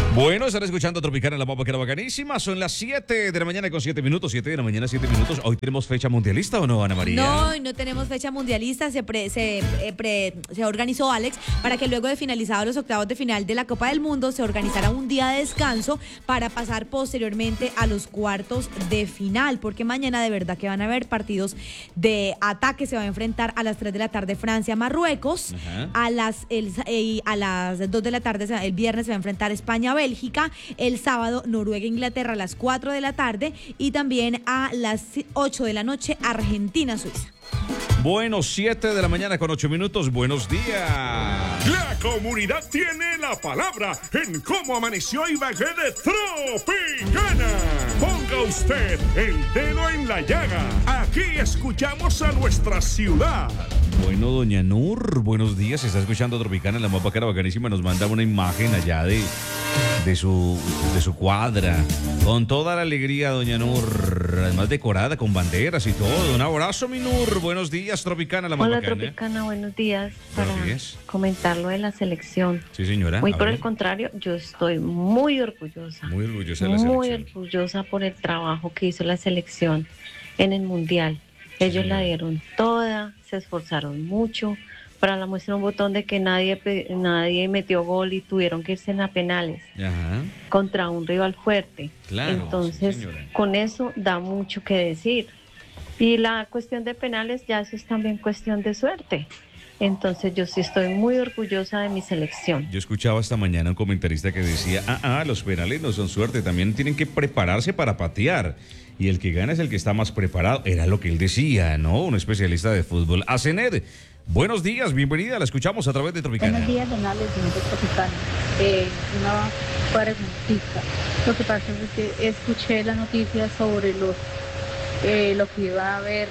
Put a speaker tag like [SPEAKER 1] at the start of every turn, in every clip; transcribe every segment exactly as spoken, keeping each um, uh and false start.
[SPEAKER 1] Bueno, estar escuchando Tropicana, la papa que era bacanísima. Son las siete de la mañana con siete minutos. siete de la mañana, siete minutos. ¿Hoy tenemos fecha mundialista o no, Ana María?
[SPEAKER 2] No, no tenemos fecha mundialista. Se, pre, se, eh, pre, se organizó, Alex, para que luego de finalizados los octavos de final de la Copa del Mundo se organizara un día de descanso para pasar posteriormente a los cuartos de final. Porque mañana de verdad que van a haber partidos de ataque. Se va a enfrentar a las tres de la tarde Francia-Marruecos. A las, el, eh, a las dos de la tarde, el viernes, se va a enfrentar España-Bélgica. El sábado Noruega-Inglaterra a las cuatro de la tarde y también a las ocho de la noche Argentina-Suiza.
[SPEAKER 1] Bueno, siete de la mañana con ocho minutos. Buenos días.
[SPEAKER 3] La comunidad tiene la palabra en cómo amaneció Ibagué de Tropicana. Ponga usted el dedo en la llaga. Aquí escuchamos a nuestra ciudad.
[SPEAKER 1] Bueno, doña Nur, buenos días. Se está escuchando Tropicana, la más bacana, bacanísima. Nos manda una imagen allá de, de, su, de su cuadra. Con toda la alegría, doña Nur. Además decorada con banderas y todo. Un abrazo, mi Nur. Buenos días, Tropicana, la más
[SPEAKER 4] Hola,
[SPEAKER 1] bacana.
[SPEAKER 4] Tropicana, buenos días.
[SPEAKER 1] Buenos
[SPEAKER 4] para
[SPEAKER 1] días.
[SPEAKER 4] comentar lo de la selección.
[SPEAKER 1] Sí, señora.
[SPEAKER 4] Muy
[SPEAKER 1] A
[SPEAKER 4] por
[SPEAKER 1] ver.
[SPEAKER 4] el contrario, yo estoy muy orgullosa.
[SPEAKER 1] Muy orgullosa de la
[SPEAKER 4] Muy
[SPEAKER 1] selección.
[SPEAKER 4] orgullosa por el trabajo que hizo la selección en el Mundial. Ellos la dieron toda, se esforzaron mucho. Para la muestra un botón de que nadie, pe- nadie metió gol y tuvieron que irse en a penales
[SPEAKER 1] Ajá.
[SPEAKER 4] contra un rival fuerte.
[SPEAKER 1] Claro,
[SPEAKER 4] Entonces,
[SPEAKER 1] sí, señora.
[SPEAKER 4] con eso da mucho que decir. Y la cuestión de penales, ya eso es también cuestión de suerte. Entonces, yo sí estoy muy orgullosa de mi selección.
[SPEAKER 1] Yo escuchaba esta mañana un comentarista que decía, ah, ah, los penales no son suerte, también tienen que prepararse para patear. Y el que gana es el que está más preparado. Era lo que él decía, ¿no? Un especialista de fútbol. Asened, buenos días, bienvenida, la escuchamos a través de Tropicana.
[SPEAKER 5] Buenos días, don Alex, señor de Tropicana. Eh, una preguntita. Lo que pasa es que escuché la noticia sobre los eh, lo que iba a haber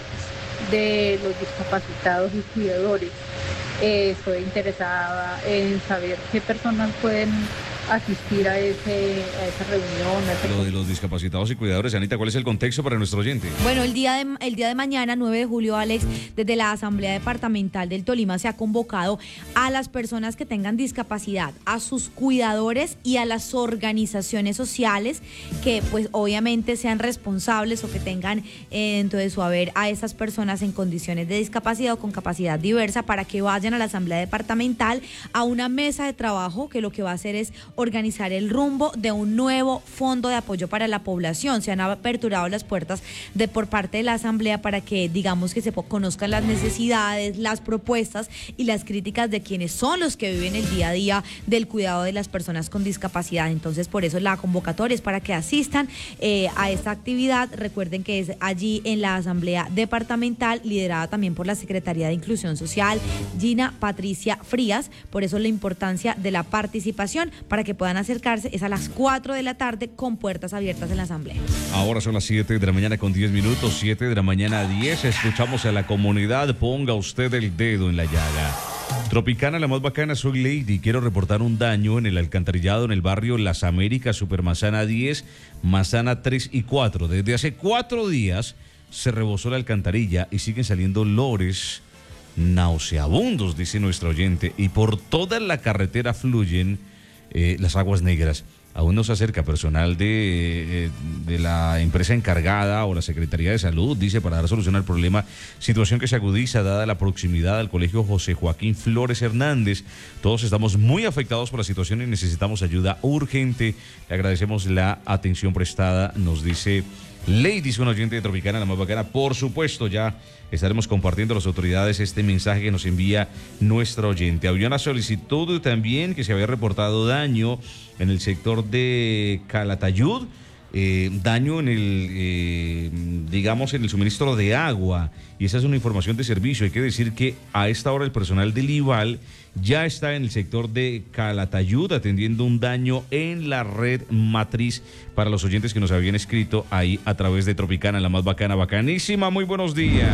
[SPEAKER 5] de los discapacitados y cuidadores. Eh, estoy interesada en saber qué personas pueden asistir a, ese, a esa reunión. A ese
[SPEAKER 1] Lo de los discapacitados y cuidadores, Anita, ¿cuál es el contexto para nuestro oyente?
[SPEAKER 2] Bueno, el día, de, el día de mañana, nueve de julio, Alex, desde la Asamblea Departamental del Tolima se ha convocado a las personas que tengan discapacidad, a sus cuidadores y a las organizaciones sociales que pues obviamente sean responsables o que tengan eh, dentro de su haber a esas personas en condiciones de discapacidad o con capacidad diversa para que vayan a la Asamblea Departamental a una mesa de trabajo que lo que va a hacer es organizar el rumbo de un nuevo fondo de apoyo para la población. Se han aperturado las puertas de por parte de la Asamblea para que digamos que se conozcan las necesidades, las propuestas y las críticas de quienes son los que viven el día a día del cuidado de las personas con discapacidad. Entonces, por eso la convocatoria es para que asistan eh, a esta actividad. Recuerden que es allí en la Asamblea Departamental, liderada también por la Secretaría de Inclusión Social, Gina Patricia Frías. Por eso la importancia de la participación para que puedan acercarse es a las cuatro de la tarde con puertas abiertas en la Asamblea.
[SPEAKER 1] Ahora son las siete de la mañana con diez minutos, siete de la mañana a diez. Escuchamos a la comunidad. Ponga usted el dedo en la llaga. Tropicana, la más bacana, soy Lady. Quiero reportar un daño en el alcantarillado en el barrio Las Américas, Supermanzana diez, Manzana tres y cuatro. Desde hace cuatro días se rebosó la alcantarilla y siguen saliendo olores nauseabundos, dice nuestro oyente. Y por toda la carretera fluyen eh, las aguas negras. Aún no se acerca personal de, eh, de la empresa encargada o la Secretaría de Salud, dice, para dar solución al problema, situación que se agudiza dada la proximidad al colegio José Joaquín Flores Hernández. Todos estamos muy afectados por la situación y necesitamos ayuda urgente. Le agradecemos la atención prestada, nos dice Lady, un oyente de Tropicana, la más bacana. Por supuesto, ya estaremos compartiendo a las autoridades este mensaje que nos envía nuestro oyente. Había una solicitud también que se había reportado daño en el sector de Calatayud, eh, daño en el, eh, digamos, en el suministro de agua, y esa es una información de servicio. Hay que decir que a esta hora el personal del IVAL ya está en el sector de Calatayud atendiendo un daño en la red matriz para los oyentes que nos habían escrito ahí a través de Tropicana, la más bacana, bacanísima. Muy buenos días.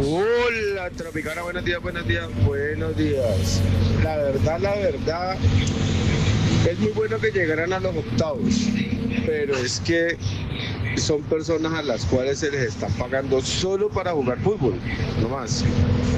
[SPEAKER 6] Hola, Tropicana, buenos días, buenos días, buenos días. La verdad, la verdad, es muy bueno que llegaran a los octavos, pero es que son personas a las cuales se les está pagando solo para jugar fútbol, no más.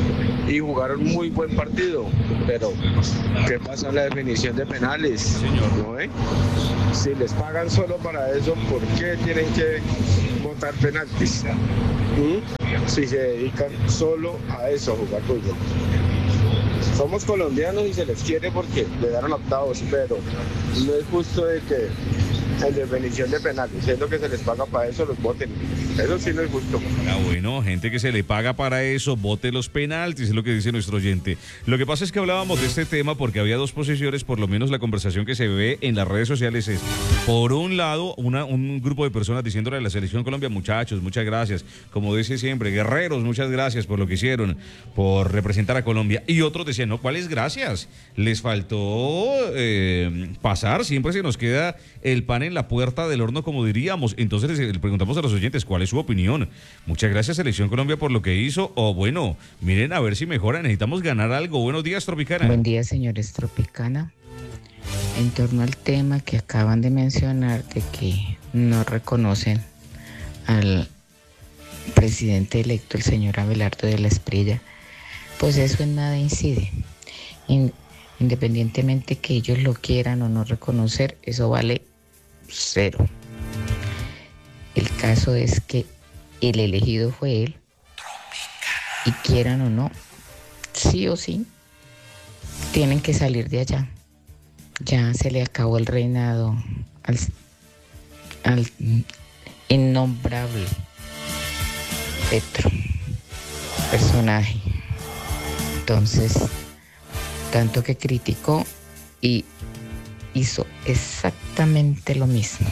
[SPEAKER 6] y jugaron muy buen partido, pero ¿qué pasa en la definición de penales?
[SPEAKER 1] Señor.
[SPEAKER 6] ¿No ve? Si les pagan solo para eso, ¿por qué tienen que botar penaltis? ¿Mm? Si se dedican solo a eso, a jugar fútbol. Somos colombianos y se les quiere porque le dieron octavos, pero no es justo de que en definición de penales, siendo que se les paga para eso, los voten. Eso sí no es justo.
[SPEAKER 1] Ah, bueno, gente que se le paga para eso, vote los penaltis, es lo que dice nuestro oyente. Lo que pasa es que hablábamos de este tema porque había dos posiciones, por lo menos la conversación que se ve en las redes sociales es, por un lado, una, un grupo de personas diciéndole a la Selección Colombia, muchachos, muchas gracias, como dice siempre, guerreros, muchas gracias por lo que hicieron, por representar a Colombia, y otros decían, no, ¿cuáles gracias? Les faltó eh, pasar, siempre se nos queda el pan en la puerta del horno, como diríamos. Entonces le preguntamos a los oyentes cuál es su opinión. Muchas gracias, Selección Colombia, por lo que hizo. O bueno, miren a ver si mejora, necesitamos ganar algo. Buenos días, Tropicana.
[SPEAKER 7] Buen día, señores Tropicana. En torno al tema que acaban de mencionar de que no reconocen al presidente electo, el señor Abelardo de la Espriella, pues eso en nada incide. In- independientemente que ellos lo quieran o no reconocer, eso vale cero. El caso es que el elegido fue él, y quieran o no, sí o sí, tienen que salir de allá. Ya se le acabó el reinado al, al innombrable Petro, personaje. Entonces, tanto que criticó y hizo exactamente lo mismo.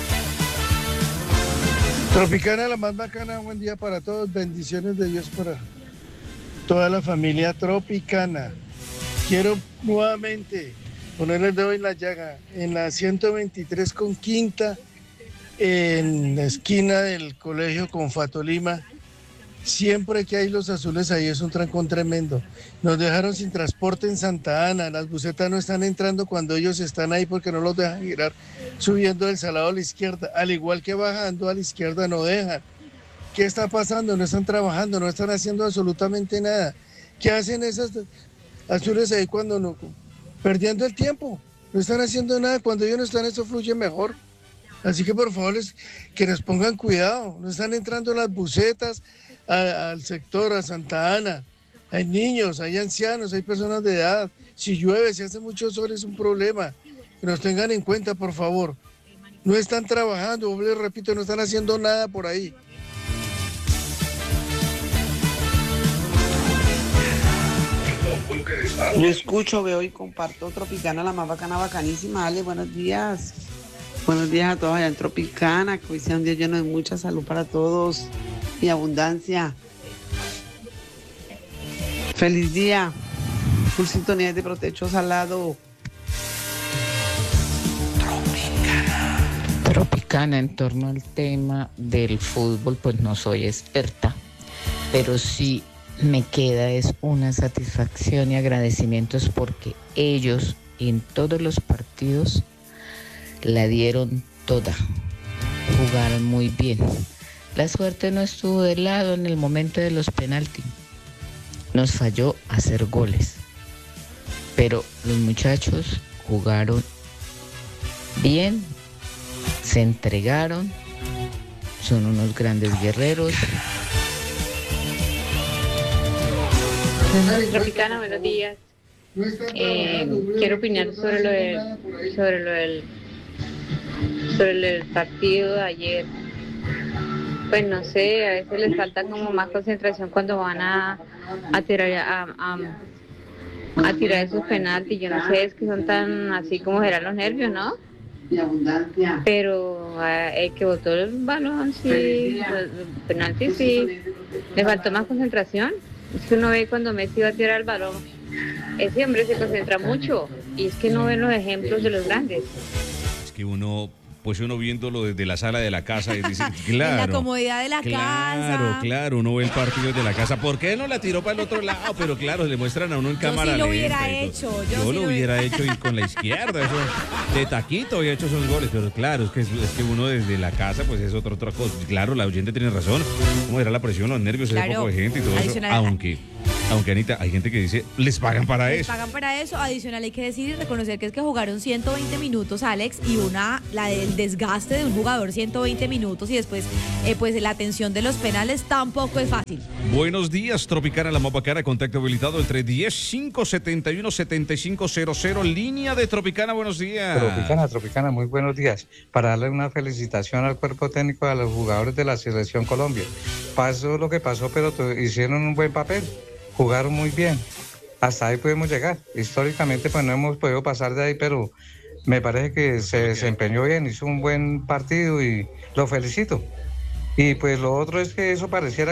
[SPEAKER 8] Tropicana, la más bacana, buen día para todos, bendiciones de Dios para toda la familia Tropicana. Quiero nuevamente ponerle el dedo en la llaga, en la ciento veintitrés con Quinta, en la esquina del colegio Confato Lima. Siempre que hay los azules ahí es un trancón tremendo. Nos dejaron sin transporte en Santa Ana, las busetas no están entrando cuando ellos están ahí porque no los dejan girar subiendo del Salado a la izquierda, al igual que bajando a la izquierda no dejan. ¿Qué está pasando? No están trabajando, no están haciendo absolutamente nada. ¿Qué hacen esas azules ahí cuando no? Perdiendo el tiempo, no están haciendo nada, cuando ellos no están eso fluye mejor. Así que por favor les, que nos pongan cuidado, no están entrando las busetas a, al sector, a Santa Ana. Hay niños, hay ancianos, hay personas de edad. Si llueve, si hace mucho sol es un problema. Que nos tengan en cuenta, por favor. No están trabajando, les repito, no están haciendo nada por ahí.
[SPEAKER 9] Yo escucho, veo y comparto Tropicana, la más bacana, bacanísima. Ale, buenos días. Buenos días a todos allá en Tropicana, que hoy sea un día lleno de mucha salud para todos y abundancia. Feliz día. Full sintonía de Protecho Salado.
[SPEAKER 7] Tropicana. Tropicana, en torno al tema del fútbol, pues no soy experta, pero sí me queda es una satisfacción y agradecimientos porque ellos en todos los partidos la dieron toda, jugaron muy bien. La suerte no estuvo de lado en el momento de los penaltis, nos falló hacer goles, pero los muchachos jugaron bien, se entregaron, son unos grandes guerreros.
[SPEAKER 10] Tropicana, buenos días. Eh, quiero opinar sobre lo del, sobre lo del, sobre lo del partido de ayer. Pues no sé, a veces les falta como más concentración cuando van a, a tirar a, a, a tirar esos penaltis. Yo no sé, es que son tan así como serán los nervios, ¿no? Pero el que botó el balón, sí, los penaltis sí, le faltó más concentración. Es que uno ve cuando Messi va a tirar el balón, ese hombre se concentra mucho y es que no ven los ejemplos de los grandes.
[SPEAKER 1] Es que uno, pues uno viéndolo desde la sala de la casa y dice, claro.
[SPEAKER 2] En la comodidad de la
[SPEAKER 1] claro,
[SPEAKER 2] casa.
[SPEAKER 1] Claro, claro, uno ve el partido desde la casa. ¿Por qué no la tiró para el otro lado? Pero claro, le muestran a uno en
[SPEAKER 2] Yo
[SPEAKER 1] cámara
[SPEAKER 2] sí lo
[SPEAKER 1] lenta
[SPEAKER 2] hubiera
[SPEAKER 1] y todo.
[SPEAKER 2] hecho, yo
[SPEAKER 1] Yo,
[SPEAKER 2] sí
[SPEAKER 1] lo
[SPEAKER 2] lo
[SPEAKER 1] hubiera hecho y con la izquierda, eso, de taquito había hecho esos goles. Pero claro, es que, es que uno desde la casa, pues es otra, otra cosa. Claro, la oyente tiene razón. ¿Cómo era la presión, los nervios, ese
[SPEAKER 2] Claro,
[SPEAKER 1] poco de gente y todo eso?
[SPEAKER 2] adicional-
[SPEAKER 1] Aunque... Aunque, Anita, hay gente que dice, les pagan para
[SPEAKER 2] Les
[SPEAKER 1] eso.
[SPEAKER 2] pagan para eso. Adicional, hay que decir y reconocer que es que jugaron ciento veinte minutos, Alex, y una, la del desgaste de un jugador ciento veinte minutos y después, eh, pues la atención de los penales tampoco es fácil.
[SPEAKER 1] Buenos días, Tropicana, la más bacana, contacto habilitado entre diez, cinco, setenta y uno, setenta y cinco cero cero, línea de Tropicana, buenos días.
[SPEAKER 11] Tropicana, Tropicana, muy buenos días. Para darle una felicitación al cuerpo técnico, a los jugadores de la Selección Colombia. Pasó lo que pasó, pero hicieron un buen papel, jugaron muy bien. Hasta ahí podemos llegar. Históricamente pues no hemos podido pasar de ahí, pero me parece que se desempeñó bien, hizo un buen partido y lo felicito. Y pues lo otro es que eso pareciera